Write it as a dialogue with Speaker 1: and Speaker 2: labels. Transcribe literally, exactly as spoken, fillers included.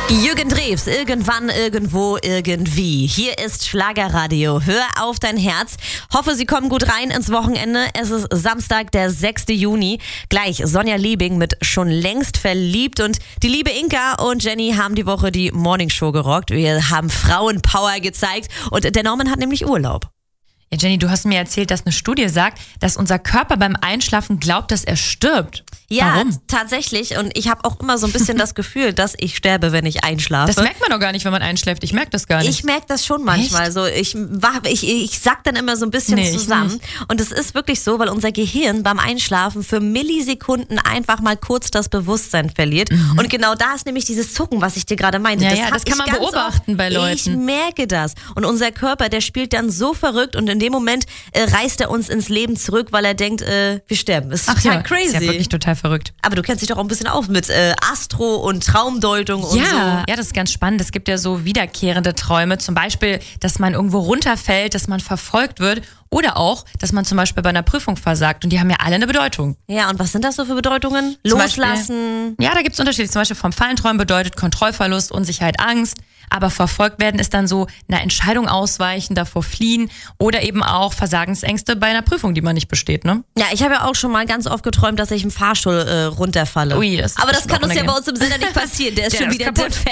Speaker 1: Jürgen Drews, irgendwann, irgendwo, irgendwie. Hier ist Schlagerradio. Hör auf dein Herz. Hoffe, Sie kommen gut rein ins Wochenende. Es ist Samstag, der sechste Juni. Gleich Sonja Liebing mit Schon längst verliebt. Und die liebe Inka und Jenny haben die Woche die Morningshow gerockt. Wir haben Frauenpower gezeigt. Und der Norman hat nämlich Urlaub.
Speaker 2: Ja, Jenny, du hast mir erzählt, dass eine Studie sagt, dass unser Körper beim Einschlafen glaubt, dass er stirbt.
Speaker 1: Ja,
Speaker 2: Warum?
Speaker 1: Tatsächlich. Und ich habe auch immer so ein bisschen das Gefühl, dass ich sterbe, wenn ich einschlafe.
Speaker 2: Das merkt man doch gar nicht, wenn man einschläft. Ich merke das gar nicht.
Speaker 1: Ich merke das schon manchmal.
Speaker 2: Echt?
Speaker 1: So, ich, wach- ich, ich sack dann immer so ein bisschen
Speaker 2: Nee, ich
Speaker 1: zusammen.
Speaker 2: nicht.
Speaker 1: Und es ist wirklich so, weil unser Gehirn beim Einschlafen für Millisekunden einfach mal kurz das Bewusstsein verliert.
Speaker 2: Mhm.
Speaker 1: Und genau da ist nämlich dieses Zucken, was ich dir gerade meinte.
Speaker 2: Ja,
Speaker 1: das
Speaker 2: ja,
Speaker 1: hab
Speaker 2: das kann
Speaker 1: ich
Speaker 2: man
Speaker 1: ganz
Speaker 2: beobachten
Speaker 1: oft.
Speaker 2: bei Leuten.
Speaker 1: Ich merke das. Und unser Körper, der spielt dann so verrückt und in dem Moment äh, reißt er uns ins Leben zurück, weil er denkt, äh, wir sterben. Ist total
Speaker 2: ja,
Speaker 1: crazy.
Speaker 2: ist ja wirklich total verrückt.
Speaker 1: Aber du kennst dich doch auch ein bisschen aus mit äh, Astro und Traumdeutung und
Speaker 2: Ja,
Speaker 1: so.
Speaker 2: ja, das ist ganz spannend. Es gibt ja so wiederkehrende Träume. Zum Beispiel, dass man irgendwo runterfällt, dass man verfolgt wird. Oder auch, dass man zum Beispiel bei einer Prüfung versagt. Und die haben ja alle eine Bedeutung.
Speaker 1: Ja, und was sind das so für Bedeutungen?
Speaker 2: Zum
Speaker 1: Loslassen.
Speaker 2: Ja, da gibt es Unterschiede. Zum Beispiel vom Fallenträumen bedeutet Kontrollverlust, Unsicherheit, Angst. Aber verfolgt werden ist dann so einer Entscheidung ausweichen, davor fliehen oder eben auch Versagensängste bei einer Prüfung, die man nicht besteht, ne?
Speaker 1: Ja, ich habe ja auch schon mal ganz oft geträumt, dass ich im Fahrstuhl äh, runterfalle.
Speaker 2: Ui, das ist
Speaker 1: Aber das
Speaker 2: bestimmt
Speaker 1: kann uns ja
Speaker 2: unangenehm.
Speaker 1: bei uns im Sender nicht passieren. Der ist
Speaker 2: Der
Speaker 1: schon
Speaker 2: ist
Speaker 1: wieder
Speaker 2: kaputt.
Speaker 1: defekt.